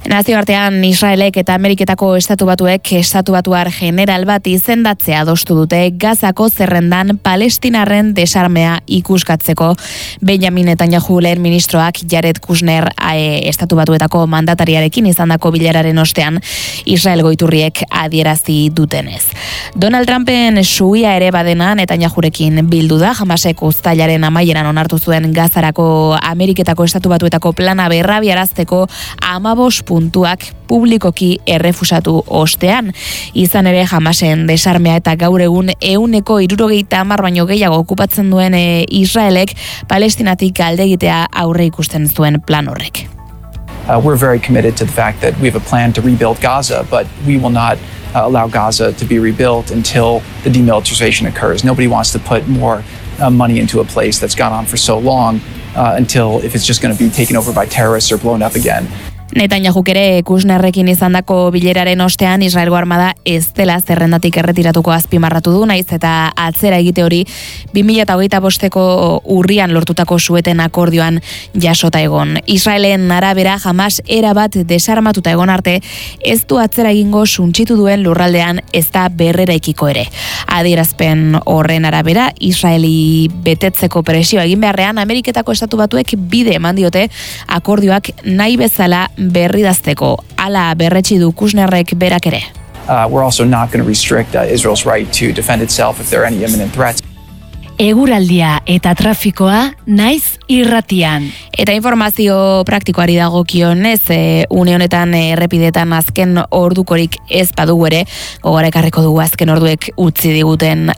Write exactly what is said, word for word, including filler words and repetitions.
Nazioartean Israelek eta Ameriketako estatu batuek estatu batuar general bat izendatzea adostu dute Gazako zerrendan Palestinarren desarmea ikuskatzeko. Benjamin Netanyahu lehen ministroak Jared Kushner e, estatu batuetako mandatariarekin izandako bileraren ostean Israel goiturriek adierazi dutenez. Donald Trumpen suia ere badena Netanyahurekin bildu da, Hamasek uztailaren amaieran onartu zuen Gazarako Ameriketako estatu batuetako plana berrabiarazteko amabos puntuak publikoki errefusatu ostean. Izan ere Hamasen desarmea eta gaur egun ehuneko hirurogeita hamar baino gehiago okupatzen duen e, Israelek Palestinatik alde egitea aurre ikusten zuen plan horrek. Uh, we're very committed to the fact that we have a plan to rebuild Gaza, but we will not uh, allow Gaza to be rebuilt until the demilitarization occurs. Nobody wants to put more uh, money into a place that's gone on for so long uh, until if it's just going to be taken over by terrorists or blown up again. Netanyahuk ere Kushnerrekin izandako bileraren ostean Israelgo armada ez dela zerrendatik erretiratuko azpimarratu du, naiz eta atzera egite hori bi mila hogeita bosteko urrian lortutako sueten akordioan jasota egon. Israelen arabera Hamas erabat desarmatuta egon arte ez du atzera egingo suntsitu duen lurraldean ez da berreraikiko ere. Adierazpen horren arabera Israeli betetzeko presioa egin beharrean Ameriketako estatu batuek bide eman diote akordioak nahi bezala berridazteko. Hala berretsi du Kushnerrek berak ere. Uh, we're also not going to restrict uh, Israel's right to defend itself if there are any imminent threats. Eguraldia eta trafikoa naiz irratian. Eta informazio praktikoari dagokionez, e, une honetan errepidetan azken ordukorik ez badugu ere, gogora ekarriko dugu azken orduek utzi diguten